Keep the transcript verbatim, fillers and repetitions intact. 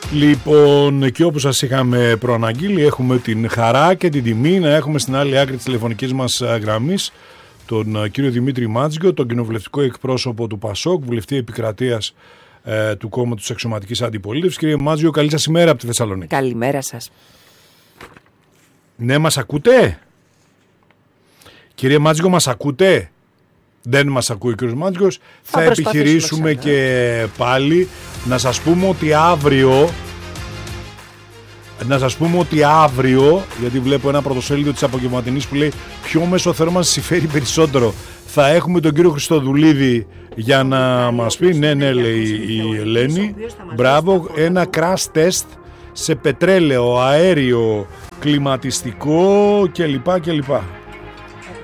Λοιπόν, και όπως σας είχαμε προαναγγείλει, έχουμε την χαρά και την τιμή να έχουμε στην άλλη άκρη της τηλεφωνικής μας γραμμής τον κύριο Δημήτρη Μάτζιο, τον κοινοβουλευτικό εκπρόσωπο του ΠΑΣΟΚ, βουλευτή επικρατείας ε, του κόμματος Αξιωματικής Αντιπολίτευσης. Κύριε Μάτζιο, καλή σας ημέρα από τη Θεσσαλονίκη. Καλημέρα σας. Ναι, μας ακούτε? Κύριε Μάτζιο, μας ακούτε? Δεν μας ακούει ο κύριος Μάτζιος. Θα, θα επιχειρήσουμε ξανά. Και πάλι να σας πούμε ότι αύριο να σας πούμε ότι αύριο, γιατί βλέπω ένα πρωτοσέλιδο της απογευματινής που λέει ποιο μεσοθέρμανση συμφέρει περισσότερο, θα έχουμε τον κύριο Χριστοδουλίδη για να μας πει, ναι ναι λέει η Ελένη, μπράβο, ένα crash test σε πετρέλαιο, αέριο, κλιματιστικό κλπ. κλπ.